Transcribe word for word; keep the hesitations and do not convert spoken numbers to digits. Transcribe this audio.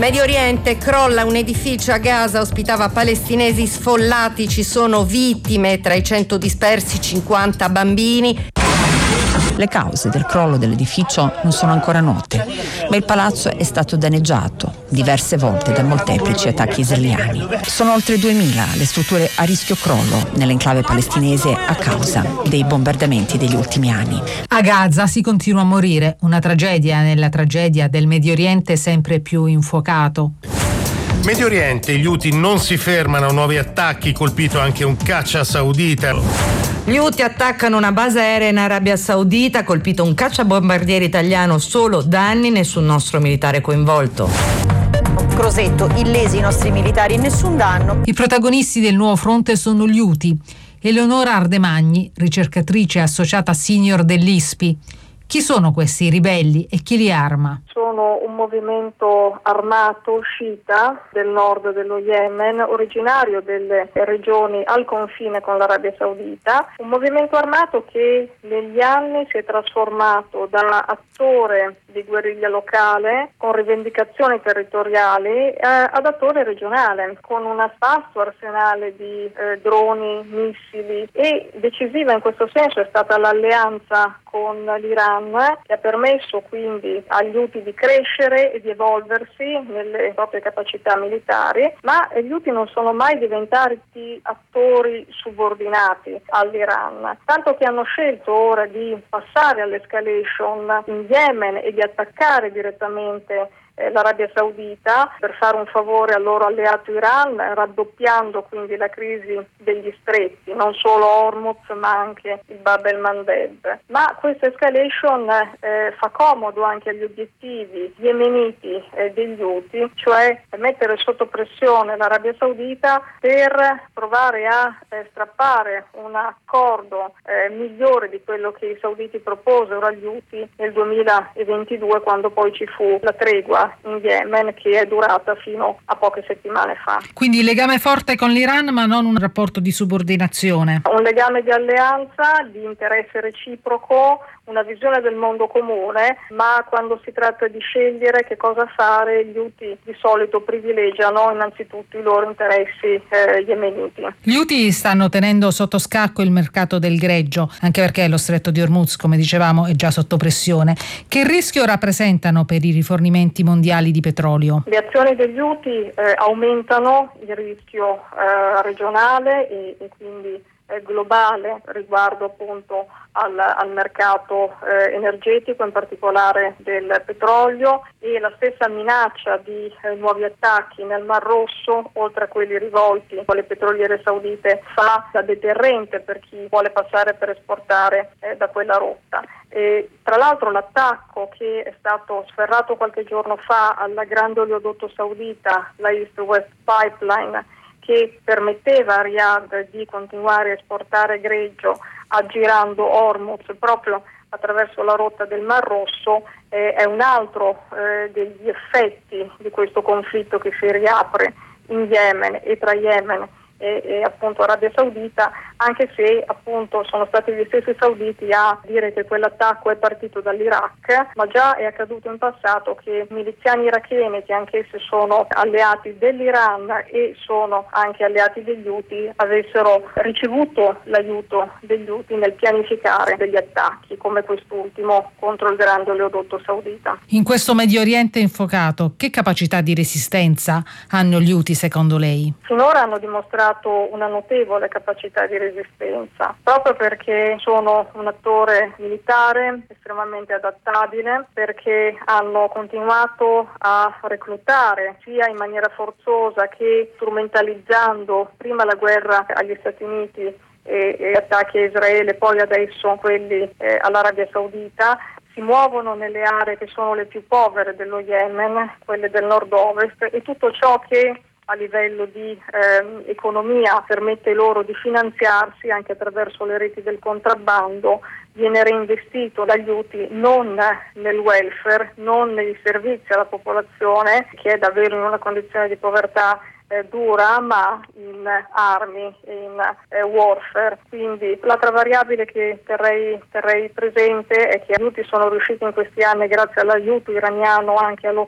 Medio Oriente, crolla un edificio a Gaza, ospitava palestinesi sfollati, ci sono vittime, tra i cento dispersi cinquanta bambini. Le cause del crollo dell'edificio non sono ancora note, ma il palazzo è stato danneggiato diverse volte da molteplici attacchi israeliani. Sono oltre duemila le strutture a rischio crollo nell'enclave palestinese a causa dei bombardamenti degli ultimi anni. A Gaza si continua a morire, una tragedia nella tragedia del Medio Oriente sempre più infuocato. Medio Oriente, gli Houthi non si fermano, nuovi attacchi, colpito anche un caccia saudita. Gli Houthi attaccano una base aerea in Arabia Saudita, colpito un cacciabombardiere italiano, solo danni, nessun nostro militare coinvolto. Crosetto, illesi i nostri militari, nessun danno. I protagonisti del nuovo fronte sono gli Houthi. Eleonora Ardemagni, ricercatrice associata senior dell'I S P I. Chi sono questi ribelli e chi li arma? Sono un movimento armato sciita del nord dello Yemen, originario delle regioni al confine con l'Arabia Saudita, un movimento armato che negli anni si è trasformato da attore di guerriglia locale con rivendicazioni territoriali eh, ad attore regionale, con un vasto arsenale di eh, droni, missili, e decisiva in questo senso è stata l'alleanza con l'Iran, che ha permesso quindi agli Houthi di crescere e di evolversi nelle proprie capacità militari, ma gli Houthi non sono mai diventati attori subordinati all'Iran, tanto che hanno scelto ora di passare all'escalation in Yemen e di attaccare direttamente l'Arabia Saudita per fare un favore al loro alleato Iran, raddoppiando quindi la crisi degli stretti, non solo Hormuz ma anche il Bab el-Mandeb. Ma questa escalation eh, fa comodo anche agli obiettivi yemeniti eh, degli Houthi, cioè mettere sotto pressione l'Arabia Saudita per provare a eh, strappare un accordo eh, migliore di quello che i sauditi proposero agli Houthi nel duemilaventidue, quando poi ci fu la tregua in Yemen, che è durata fino a poche settimane fa. Quindi legame forte con l'Iran, ma non un rapporto di subordinazione. Un legame di alleanza, di interesse reciproco, una visione del mondo comune, ma quando si tratta di scegliere che cosa fare, gli Houthi di solito privilegiano innanzitutto i loro interessi eh, yemeniti. Gli Houthi stanno tenendo sotto scacco il mercato del greggio, anche perché lo stretto di Hormuz, come dicevamo, è già sotto pressione. Che rischio rappresentano per i rifornimenti mondiali di petrolio? Le azioni degli Houthi eh, aumentano il rischio eh, regionale e, e quindi eh, globale riguardo appunto al, al mercato eh, energetico, in particolare del petrolio, e la stessa minaccia di eh, nuovi attacchi nel Mar Rosso, oltre a quelli rivolti alle petroliere saudite, fa da deterrente per chi vuole passare per esportare eh, da quella rotta. E, tra l'altro, l'attacco che è stato sferrato qualche giorno fa alla grande oleodotto saudita, la East West Pipeline, che permetteva a Riyadh di continuare a esportare greggio aggirando Hormuz proprio attraverso la rotta del Mar Rosso, eh, è un altro eh, degli effetti di questo conflitto che si riapre in Yemen e tra Yemen e, e appunto Arabia Saudita, anche se appunto sono stati gli stessi sauditi a dire che quell'attacco è partito dall'Iraq, ma già è accaduto in passato che miliziani iracheni, che anch'essi sono alleati dell'Iran e sono anche alleati degli Houthi, avessero ricevuto l'aiuto degli Houthi nel pianificare degli attacchi come quest'ultimo contro il grande oleodotto saudita. In questo Medio Oriente infuocato, che capacità di resistenza hanno gli Houthi secondo lei? Finora hanno dimostrato una notevole capacità di resistenza, proprio perché sono un attore militare estremamente adattabile, perché hanno continuato a reclutare sia in maniera forzosa che strumentalizzando prima la guerra agli Stati Uniti e, e attacchi a Israele, poi adesso quelli eh, all'Arabia Saudita. Si muovono nelle aree che sono le più povere dello Yemen, quelle del nord-ovest, e tutto ciò che a livello di eh, economia permette loro di finanziarsi anche attraverso le reti del contrabbando viene reinvestito dagli Houthi non nel welfare, non nei servizi alla popolazione, che è davvero in una condizione di povertà eh, dura, ma in armi, in eh, warfare. Quindi l'altra variabile che terrei, terrei presente è che gli Houthi sono riusciti in questi anni, grazie all'aiuto iraniano, anche a